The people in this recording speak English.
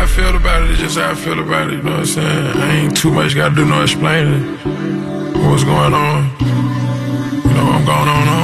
feel about it is just how I feel about it, you know what I'm saying? I ain't too much gotta do no explaining what's going on. You know, I'm going on.